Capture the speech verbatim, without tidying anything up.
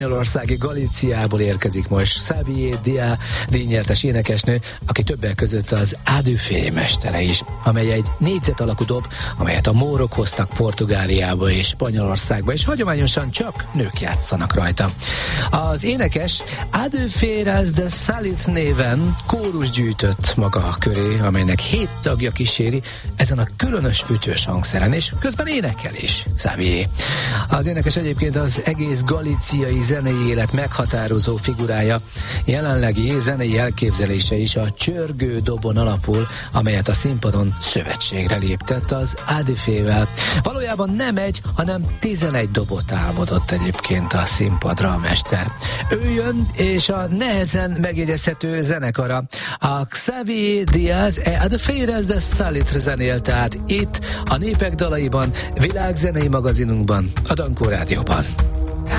Spanyolországi Galíciából érkezik most Xavier Díaz díjnyertes énekesnő, aki többek között az Adufé mestere is, amely egy négyzet alakú dob, amelyet a mórok hoztak Portugáliába és Spanyolországba, és hagyományosan csak nők játszanak rajta. Az énekes Adufé de Salit néven kórus gyűjtött maga köré, amelynek hét tagja kíséri ezen a különös ütős hangszeren, és közben énekel is Xavier. Az énekes egyébként az egész galíciai zenei élet meghatározó figurája, jelenlegi zenei elképzelése is a csörgő dobon alapul, amelyet a színpadon szövetségre léptett az Adufével. Valójában nem egy, hanem tizenegy dobot álmodott egyébként a színpadra a mester. Ő jön, és a nehezen megjegyezhető zenekara, a Xavier Díaz e Adufé de Salit zenél, tehát itt a Népek dalaiban, világzenei magazinunkban, a Dankó Rádióban.